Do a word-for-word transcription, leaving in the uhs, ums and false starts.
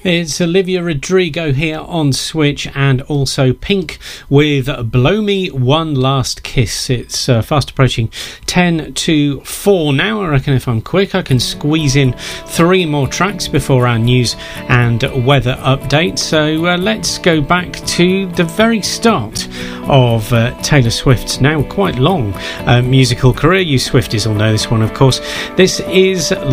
It's Olivia Rodrigo here on Switch, and also Pink with Blow Me One Last Kiss. It's uh, fast approaching ten to four now. I reckon if I'm quick I can squeeze in three more tracks before our news and weather update. So uh, let's go back to the very start of uh, Taylor Swift's now quite long uh, musical career. You Swifties will know this one, of course. This is